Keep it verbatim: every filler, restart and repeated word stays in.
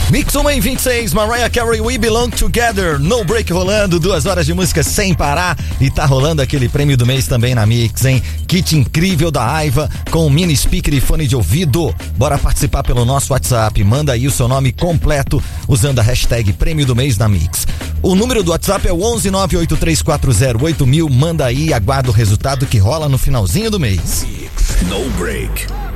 Mix uma em vinte e seis, Mariah Carey, We Belong Together, No Break rolando, duas horas de música sem parar e tá rolando aquele prêmio do mês também na Mix, hein? Kit incrível da Aiva com mini speaker e fone de ouvido. Bora participar pelo nosso WhatsApp, manda aí o seu nome completo usando a hashtag prêmio do mês na Mix. O número do WhatsApp é o onze nove oito três quatro zero oito mil, manda aí e aguarda o resultado que rola no finalzinho do mês. No Break.